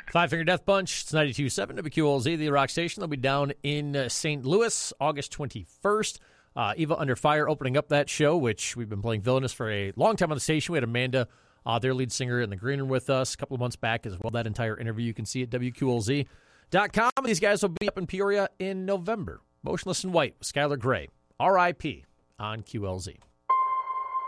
Five Finger Death Punch. It's 92.7 WQLZ, the rock station. They'll be down in St. Louis, August 21st. Eva Under Fire opening up that show, which we've been playing Villainous for a long time on the station. We had Amanda, their lead singer, in the green room with us a couple of months back as well. That entire interview you can see at WQLZ.com. These guys will be up in Peoria in November. Motionless in White with Skylar Gray. R.I.P. on QLZ.